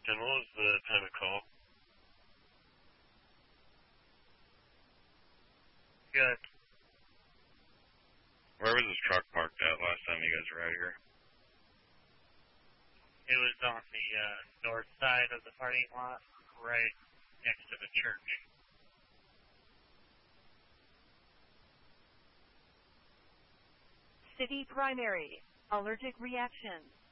And what was the time of call? Good. Where was this truck parked at last time you guys were out here? It was on the north side of the parking lot, right next to the church. City primary. Allergic reaction.